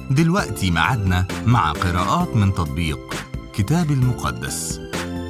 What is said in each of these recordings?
دلوقتي ميعادنا مع قراءات من تطبيق كتاب المقدس.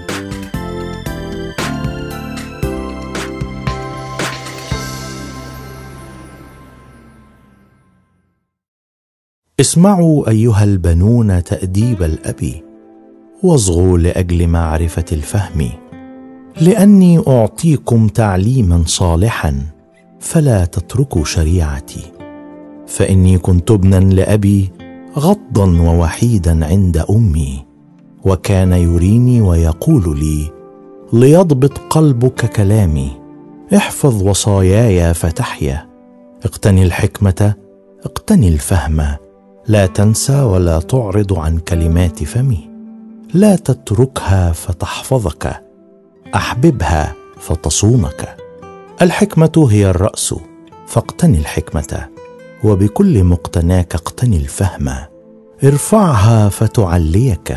اسمعوا أيها البنون تأديب الأب، واصغوا لأجل معرفة الفهم، لأني أعطيكم تعليما صالحا، فلا تتركوا شريعتي. فإني كنت ابنا لأبي غضا ووحيدا عند أمي، وكان يريني ويقول لي: ليضبط قلبك كلامي، احفظ وصاياي فتحيا. اقتني الحكمة، اقتني الفهم، لا تنسى ولا تعرض عن كلمات فمي. لا تتركها فتحفظك، احببها فتصونك. الحكمة هي الرأس، فاقتني الحكمة، وبكل مقتناك اقتني الفهم. ارفعها فتعليك،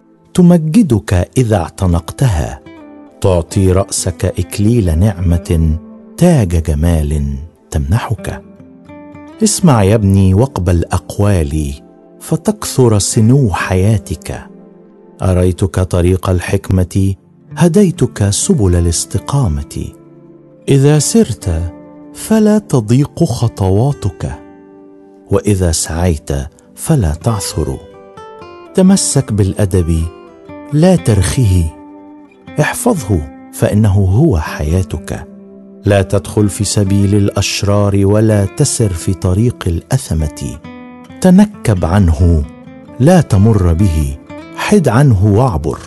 تمجدك إذا اعتنقتها. تعطي رأسك إكليل نعمة، تاج جمال تمنحك. اسمع يا ابني واقبل أقوالي، فتكثر سنو حياتك. أريتك طريق الحكمة، هديتك سبل الاستقامة. إذا سرت فلا تضيق خطواتك، وإذا سعيت فلا تعثر. تمسك بالأدب، لا ترخه، احفظه فإنه هو حياتك. لا تدخل في سبيل الأشرار، ولا تسر في طريق الأثمة. تنكب عنه، لا تمر به، حد عنه واعبر.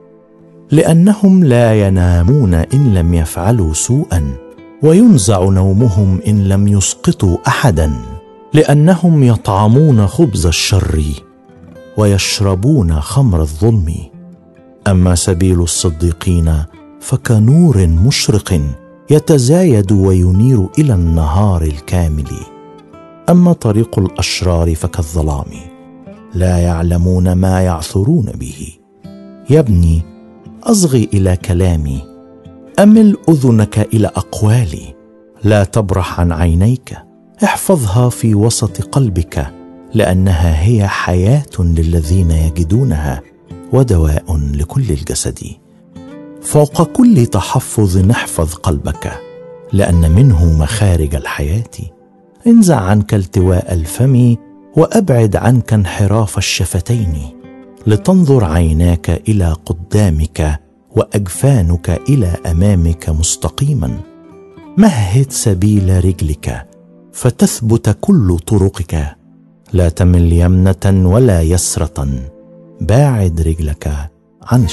لأنهم لا ينامون إن لم يفعلوا سوءا، وينزع نومهم إن لم يسقطوا أحدا. لأنهم يطعمون خبز الشر، ويشربون خمر الظلم. أما سبيل الصديقين فكنور مشرق، يتزايد وينير إلى النهار الكامل. أما طريق الأشرار فكالظلام، لا يعلمون ما يعثرون به. يا ابني أصغي إلى كلامي، أمل أذنك إلى أقوالي. لا تبرح عن عينيك، احفظها في وسط قلبك، لأنها هي حياة للذين يجدونها، ودواء لكل الجسد. فوق كل تحفظ احفظ قلبك، لأن منه مخارج الحياة. انزع عنك التواء الفم، وأبعد عنك انحراف الشفتين. لتنظر عيناك إلى قدامك، وأجفانك إلى أمامك مستقيما. مهد سبيل رجلك، فتثبت كل طرقك. لا تمل يمنة ولا يسرة، باعد رجلك عن